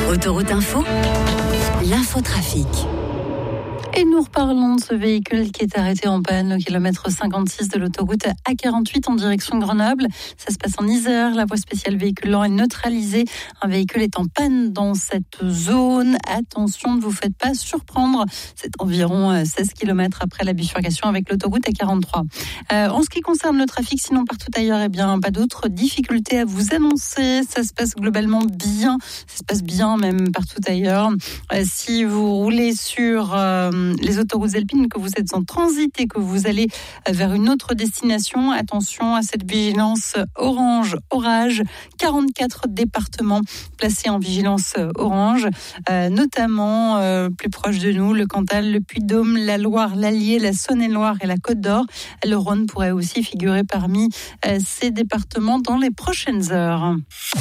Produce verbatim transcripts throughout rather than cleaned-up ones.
Autoroute Info, l'infotrafic. Et nous reparlons de ce véhicule qui est arrêté en panne au kilomètre cinquante-six de l'autoroute A quarante-huit en direction de Grenoble. Ça se passe en Isère. La voie spéciale véhicule lent est neutralisée. Un véhicule est en panne dans cette zone. Attention, ne vous faites pas surprendre. C'est environ seize kilomètres après la bifurcation avec l'autoroute A quarante-trois. Euh, en ce qui concerne le trafic, sinon partout ailleurs, eh bien, pas d'autres difficultés à vous annoncer. Ça se passe globalement bien. Ça se passe bien même partout ailleurs. Euh, si vous roulez sur euh, les autoroutes alpines, que vous êtes en transit et que vous allez vers une autre destination, attention à cette vigilance orange, orage, quarante-quatre départements placés en vigilance orange, euh, notamment euh, plus proche de nous, le Cantal, le Puy-de-Dôme, la Loire, l'Allier, la Saône-et-Loire et la Côte d'Or. Le Rhône pourrait aussi figurer parmi euh, ces départements dans les prochaines heures.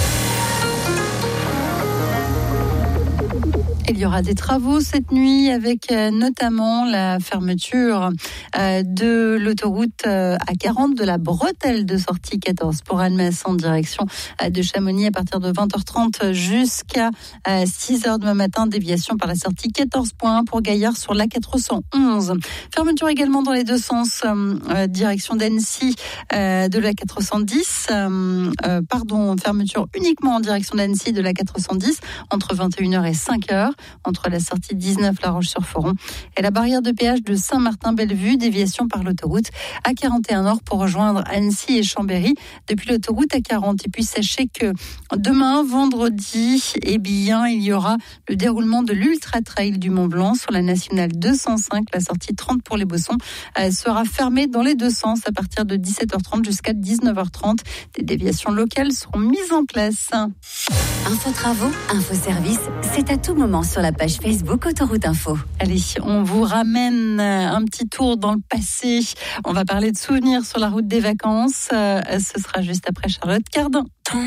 Il y aura des travaux cette nuit avec notamment la fermeture de l'autoroute A quarante de la bretelle de sortie quatorze pour Annemasse en direction de Chamonix à partir de vingt heures trente jusqu'à six heures demain matin. Déviation par la sortie quatorze point un pour Gaillard sur l'A quatre cent onze. Fermeture également dans les deux sens, direction d'Annecy de l'A quatre cent dix. Pardon, fermeture uniquement en direction d'Annecy de l'A quatre cent dix entre vingt et une heures et cinq heures. Entre la sortie dix-neuf La Roche-sur-Foron et la barrière de péage de Saint-Martin-Bellevue, déviation par l'autoroute A quarante et un Nord pour rejoindre Annecy et Chambéry depuis l'autoroute A quarante. Et puis sachez que demain, vendredi, eh bien, il y aura le déroulement de l'Ultra Trail du Mont-Blanc sur la nationale deux cent cinq. La sortie trente pour les Bossons euh, sera fermée dans les deux sens à partir de dix-sept heures trente jusqu'à dix-neuf heures trente. Des déviations locales seront mises en place. Info travaux, info service, c'est à tout moment sur la page Facebook Autoroute Info. Allez, on vous ramène un petit tour dans le passé. On va parler de souvenirs sur la route des vacances. Ce sera juste après Charlotte Cardin.